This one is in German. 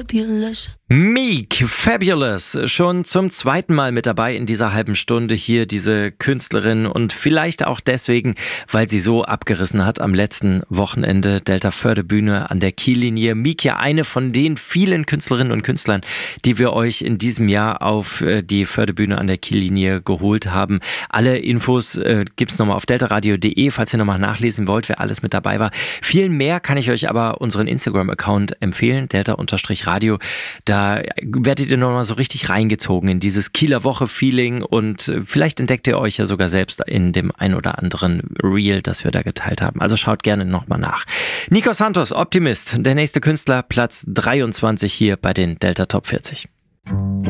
Fabulous. Meek, Fabulous, schon zum zweiten Mal mit dabei in dieser halben Stunde hier, diese Künstlerin, und vielleicht auch deswegen, weil sie so abgerissen hat am letzten Wochenende, Delta Förde-Bühne an der Kiellinie. Meek, ja eine von den vielen Künstlerinnen und Künstlern, die wir euch in diesem Jahr auf die Förde-Bühne an der Kiellinie geholt haben. Alle Infos gibt's nochmal auf deltaradio.de, falls ihr nochmal nachlesen wollt, wer alles mit dabei war. Viel mehr kann ich euch aber unseren Instagram-Account empfehlen, delta-radio. Da werdet ihr nochmal so richtig reingezogen in dieses Kieler Woche-Feeling und vielleicht entdeckt ihr euch ja sogar selbst in dem ein oder anderen Reel, das wir da geteilt haben. Also schaut gerne nochmal nach. Nico Santos, Optimist, der nächste Künstler, Platz 23 hier bei den Delta Top 40.